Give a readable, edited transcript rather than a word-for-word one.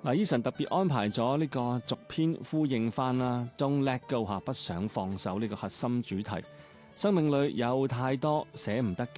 Eason 特別安排咗呢個續篇呼應翻啦 Don't Let Go 不想放手呢個核心主題。生命裏有太多捨唔得